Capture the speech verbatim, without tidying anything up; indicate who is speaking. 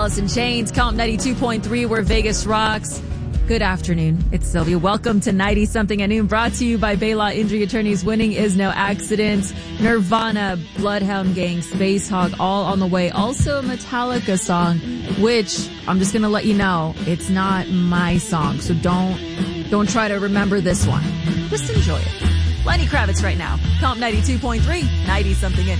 Speaker 1: Alice in Chains, Comp ninety-two point three, where Vegas rocks. Good afternoon. It's Sylvia. Welcome to ninety something at noon, brought to you by Baylaw Injury Attorneys. Winning is no accident. Nirvana, Bloodhound Gang, Space Hog, all on the way. Also a Metallica song, which I'm just going to let you know, it's not my song. So don't, don't try to remember this one. Just enjoy it. Lenny Kravitz right now. Comp ninety-two point three, ninety something in.